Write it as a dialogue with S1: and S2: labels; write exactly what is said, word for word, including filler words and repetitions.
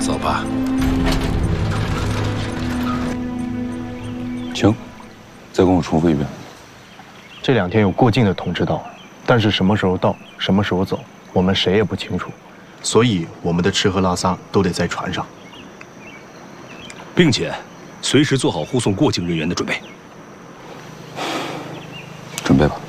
S1: 走吧。
S2: 请，再跟我重复一遍。
S3: 这两天有过境的通知到，但是什么时候到，什么时候走，我们谁也不清楚。所以我们的吃喝拉撒都得在船上，
S4: 并且随时做好护送过境人员的准备。
S2: 准备吧。